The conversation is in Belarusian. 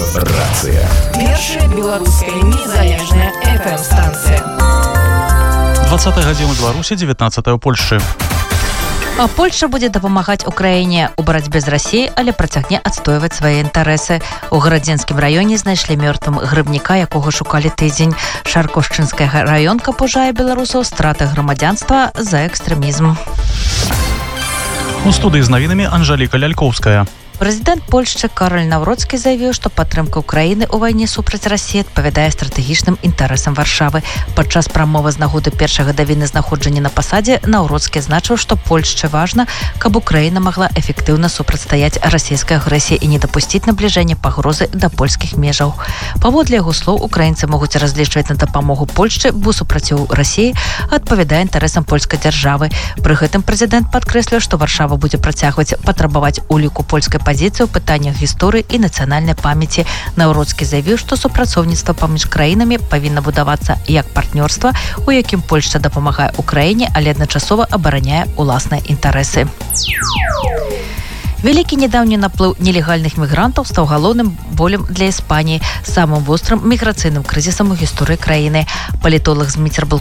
Рацыя. Першая беларуская незалежная FM-станція. 20 гадзіна ў Беларусі, 19 ў Польшчы. А Польша будзе дапамагаць Украіне ў барацьбе з Расіяй, але працягне адстойваць свае інтарэсы. У Градзенскім раёне знайшлі мёртвым грыбніка, якога шукалі тыдзень. Шаркошчынская раёнка пужае беларусаў страты грамадзянства за экстрэмізм. У студыі з навінамі Анжаліка Лялькоўская. Прэзідэнт Польшчы Кароль Навроцкі заявіў, што падтрымка ўкраіны ў вайне супраць Расіі адпавядае стратэгічным інтарэсам Варшавы. Падчас прамовы з нагоды першага гадавіны знаходжання на пасадзе Навроцкі значыў, што Польшчы важна, каб Украіна магла эфектыўна супрацьстаяць расійскай агрэсіі і не дапусціць набліжэння пагрозы да польскіх межаў. Паводле яго слоў, украінцы могуць разлічваць на дапамогу Польшчы, бо супраціў Расіі адпавядае інтарэсам польскай дзяржавы. Пры гэтым прэзідэнт падкрэсліў, што Варшава будзе працягваць патрабаваць уліку польскай пазіцыі ў пытаннях гісторыі і нацыянальнай памяці. Наўроцкі заявіў, што супрацоўніцтва паміж краінамі павінна будавацца як партнёрства, у якім Польшча дапамагае Украіне, але адначасова абараняе ўласныя інтарэсы. Вялікі нядаўні наплыў нелегальных мігрантаў стаў галоўным болем для Іспаніі, самым вострым міграцыйным крызісам у гісторыі краіны. Палітолог з Міцербл